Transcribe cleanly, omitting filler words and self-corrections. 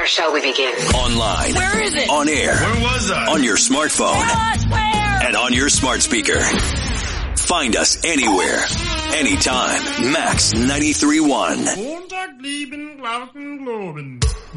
shall we begin? Online. Where is it? On air. Where was I? On your smartphone. Where? And on your smart speaker. Find us anywhere, anytime. Max 93.1. Montag, lieben, glauben, globen.